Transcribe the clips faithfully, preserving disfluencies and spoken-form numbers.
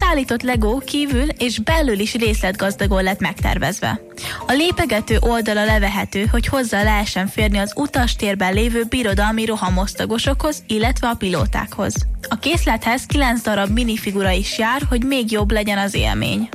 összeállított Lego kívül és belül is részletgazdagon lett megtervezve. A lépegető oldala levehető, hogy hozzá lehessen férni az utastérben lévő birodalmi rohamosztagosokhoz, illetve a pilótákhoz. A készlethez kilenc darab minifigura is jár, hogy még jobb legyen az élmény.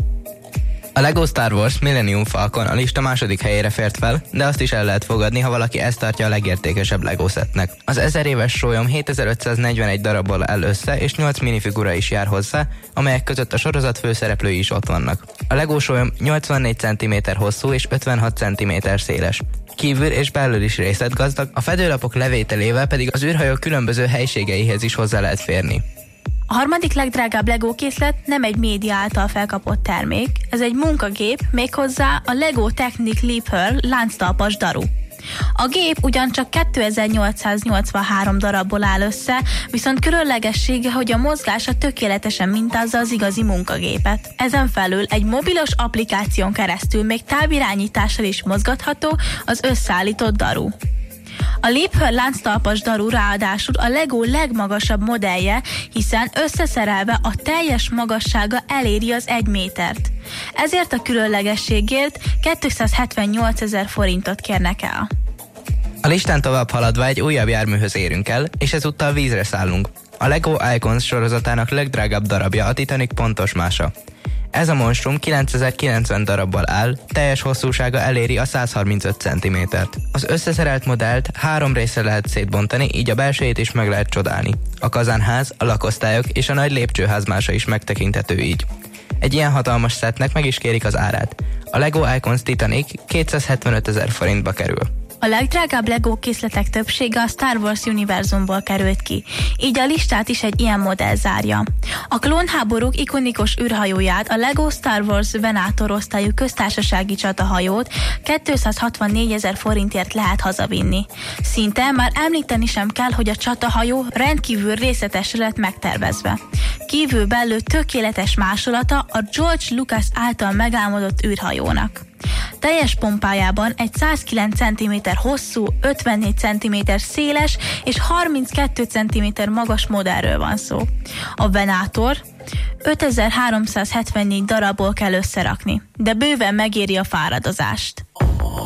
A Lego Star Wars Millennium Falcon a lista második helyére fért fel, de azt is el lehet fogadni, ha valaki ezt tartja a legértékesebb Lego szettnek. Az ezer éves sólyom hétezer-ötszáznegyvenegy darabból áll össze, és nyolc minifigura is jár hozzá, amelyek között a sorozat főszereplői is ott vannak. A Lego sólyom nyolcvannégy centiméter hosszú és ötvenhat centiméter széles. Kívül és belül is részletgazdag, a fedőlapok levételével pedig az űrhajó különböző helységeihez is hozzá lehet férni. A harmadik legdrágább Lego készlet nem egy média által felkapott termék, ez egy munkagép, méghozzá a Lego Technic Leaper lánctalpas daru. A gép ugyancsak kétezer-nyolcszáznyolcvanhárom darabból áll össze, viszont különlegessége, hogy a mozgása tökéletesen mintázza az igazi munkagépet. Ezen felül egy mobilos applikáción keresztül még távirányítással is mozgatható az összeállított daru. A Leaper lánctalpas daru ráadásul a Lego legmagasabb modellje, hiszen összeszerelve a teljes magassága eléri az egy métert. Ezért a különlegességért kétszázhetvennyolcezer forintot kérnek el. A listán tovább haladva egy újabb járműhöz érünk el, és ezúttal vízre szállunk. A Lego Icons sorozatának legdrágább darabja a Titanic pontos mása. Ez a monstrum kilencezer-kilencven darabból áll, teljes hosszúsága eléri a száz harmincöt centimétert. Az összeszerelt modellt három részre lehet szétbontani, így a belsejét is meg lehet csodálni. A kazánház, a lakosztályok és a nagy lépcsőház mása is megtekinthető így. Egy ilyen hatalmas szettnek meg is kérik az árát. A Lego Icons Titanic kétszázhetvenötezer forintba kerül. A legdrágább Lego készletek többsége a Star Wars univerzumból került ki, így a listát is egy ilyen modell zárja. A klónháborúk ikonikus űrhajóját, a Lego Star Wars Venator osztályú köztársasági csatahajót kétszázhatvannégyezer forintért lehet hazavinni. Szinte már említeni sem kell, hogy a csatahajó rendkívül részletesre lett megtervezve. Kívül belül tökéletes másolata a George Lucas által megálmodott űrhajónak. Teljes pompájában egy százkilenc centiméter hosszú, ötvennégy centiméter széles és harminckettő centiméter magas modellről van szó. A Venator ötezer-háromszázhetvennégy darabból kell összerakni, de bőven megéri a fáradozást.